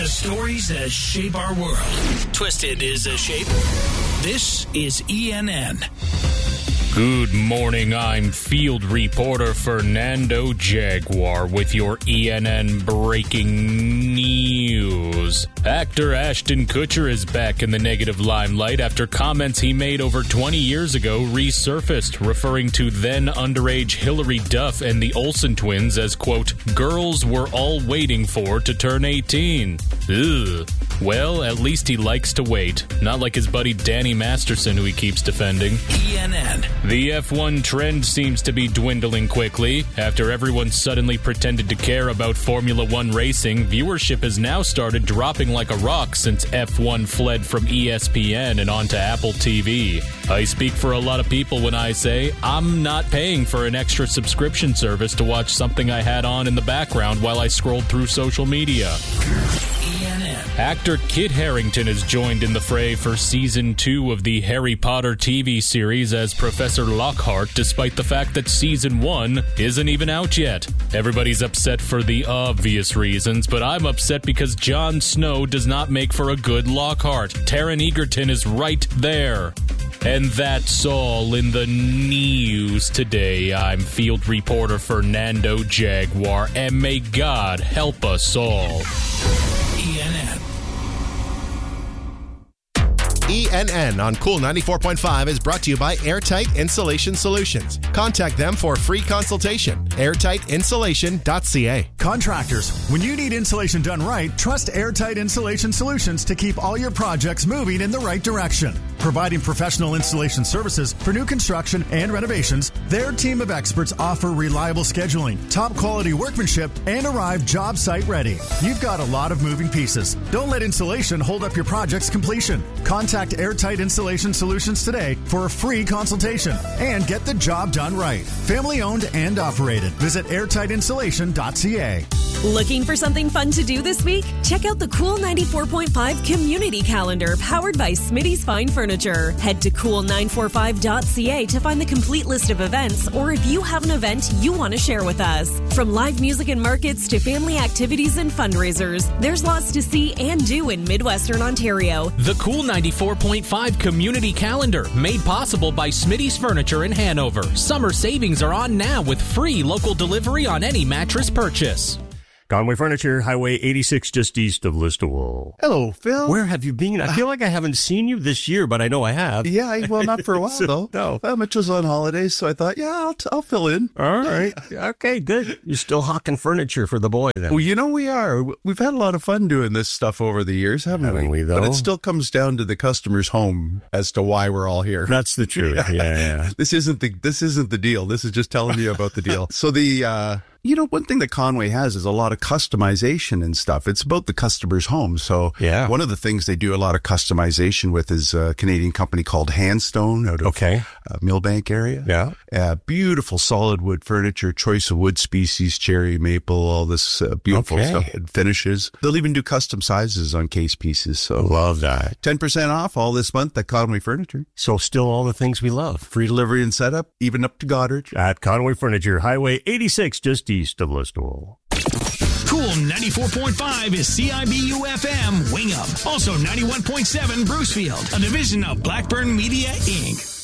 The stories that shape our world. Twisted is a shape. This is ENN. Good morning, I'm field reporter Fernando Jaguar with your ENN breaking news. Actor Ashton Kutcher is back in the negative limelight after comments he made over 20 years ago resurfaced, referring to then underage Hilary Duff and the Olsen twins as, quote, girls we're all waiting for to turn 18. Ugh. Well, at least he likes to wait. Not like his buddy Danny Masterson, who he keeps defending. ENN. The F1 trend seems to be dwindling quickly. After everyone suddenly pretended to care about Formula One racing, viewership has now started dropping like a rock since F1 fled from ESPN and onto Apple TV. I speak for a lot of people when I say I'm not paying for an extra subscription service to watch something I had on in the background while I scrolled through social media. ENN. Actor Kit Harington has joined in the fray for Season 2 of the Harry Potter TV series as Professor Lockhart, despite the fact that Season 1 isn't even out yet. Everybody's upset for the obvious reasons, but I'm upset because Jon Snow does not make for a good Lockhart. Taron Egerton is right there. And that's all in the news today. I'm field reporter Fernando Jaguar, and may God help us all. ENN. ENN on Cool 94.5 is brought to you by Airtight Insulation Solutions. Contact them for a free consultation. airtightinsulation.ca. Contractors, when you need insulation done right, trust Airtight Insulation Solutions to keep all your projects moving in the right direction. Providing professional installation services for new construction and renovations, their team of experts offer reliable scheduling, top quality workmanship, and arrive job site ready. You've got a lot of moving pieces. Don't let insulation hold up your project's completion. Contact Airtight Insulation Solutions today for a free consultation and get the job done right. Family owned and operated. Visit airtightinsulation.ca. Looking for something fun to do this week? Check out the Cool 94.5 Community Calendar powered by Smitty's Fine Furniture. Head to cool945.ca to find the complete list of events, or if you have an event you want to share with us. From live music and markets to family activities and fundraisers, there's lots to see and do in Midwestern Ontario. The Cool 94.5 Community Calendar, made possible by Smitty's Furniture in Hanover. Summer savings are on now with free local delivery on any mattress purchase. Conway Furniture, Highway 86, just east of Listowel. Hello, Phil. Where have you been? I feel like I haven't seen you this year, but I know I have. Yeah, well, not for a while, though. No. Mitch was on holidays, so I thought, I'll fill in. All right. Okay, good. You're still hawking furniture for the boy, then. Well, we are. We've had a lot of fun doing this stuff over the years, haven't we, though? But it still comes down to the customer's home as to why we're all here. That's the truth. Yeah. This isn't the deal. This is just telling you about the deal. So one thing that Conway has is a lot of customization and stuff. It's about the customer's home. So one of the things they do a lot of customization with is a Canadian company called Handstone out of Millbank area. Yeah. Beautiful solid wood furniture, choice of wood species, cherry, maple, all this beautiful stuff and finishes. They'll even do custom sizes on case pieces. So love that. 10% off all this month at Conway Furniture. So still all the things we love. Free delivery and setup, even up to Goddard. At Conway Furniture, Highway 86, just east of Listowel. Cool 94.5 is CIBU FM Wingham. Also 91.7 Brucefield, a division of Blackburn Media, Inc.